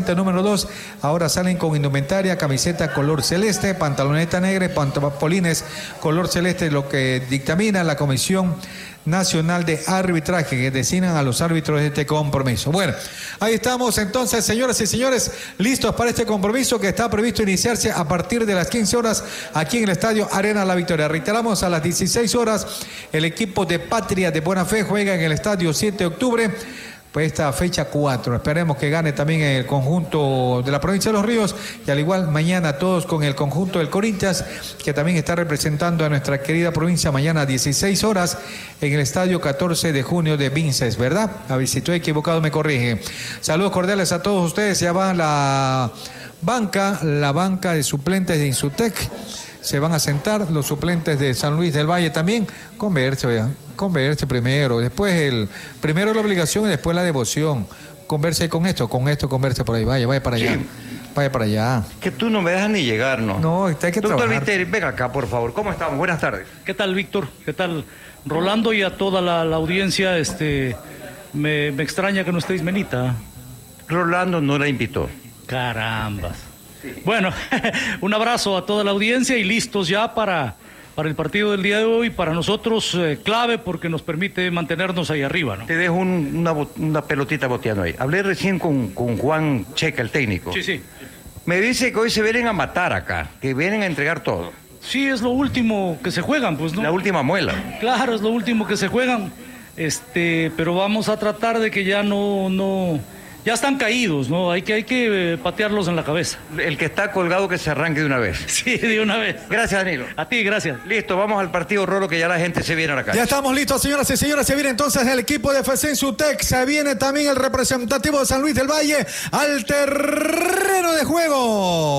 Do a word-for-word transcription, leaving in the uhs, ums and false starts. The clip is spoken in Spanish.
presente número dos, ahora salen con indumentaria, camiseta color celeste, pantaloneta negra y pantalones color celeste, lo que dictamina la Comisión Nacional de Arbitraje, que designan a los árbitros de este compromiso. Bueno, ahí estamos entonces, señoras y señores, listos para este compromiso que está previsto iniciarse a partir de las quince horas aquí en el Estadio Arena La Victoria. Reiteramos, a las dieciséis horas el equipo de Patria de Buena Fe juega en el Estadio siete de octubre. Pues esta fecha cuatro, esperemos que gane también el conjunto de la provincia de Los Ríos, y al igual mañana todos con el conjunto del Corinthians, que también está representando a nuestra querida provincia mañana a dieciséis horas en el estadio catorce de junio de Vinces, ¿verdad? A ver si estoy equivocado me corrige. Saludos cordiales a todos ustedes, ya va la banca, la banca de suplentes de Insutec. Se van a sentar los suplentes de San Luis del Valle también. Converse, vean. Converse primero. Después el primero la obligación y después la devoción. Converse con esto, con esto, converse por ahí. Vaya, vaya para allá. Sí. Vaya para allá. Que tú no me dejas ni llegar, ¿no? No, hay que Doctor trabajar. Viteri, venga acá, por favor. ¿Cómo estamos? Buenas tardes. ¿Qué tal, Víctor? ¿Qué tal, Rolando, y a toda la, la audiencia? Este, me, me extraña que no estéis menita. Rolando no la invitó. Carambas. Bueno, un abrazo a toda la audiencia y listos ya para, para el partido del día de hoy. Para nosotros eh, clave porque nos permite mantenernos ahí arriba, ¿no? Te dejo un, una, una pelotita boteando ahí. Hablé recién con, con Juan Checa, el técnico. Sí, sí. Me dice que hoy se vienen a matar acá, que vienen a entregar todo. Sí, es lo último que se juegan, pues, ¿no? La última muela. Claro, es lo último que se juegan. Este, pero vamos a tratar de que ya no, no... Ya están caídos, ¿no? Hay que, hay que patearlos en la cabeza. El que está colgado que se arranque de una vez. Sí, de una vez. Gracias, Danilo. A ti, gracias. Listo, vamos al partido, Rolo, que ya la gente se viene a la calle. Ya estamos listos, señoras y señores. Se viene entonces el equipo de F C Insutec. Se viene también el representativo de San Luis del Valle al terreno de juego.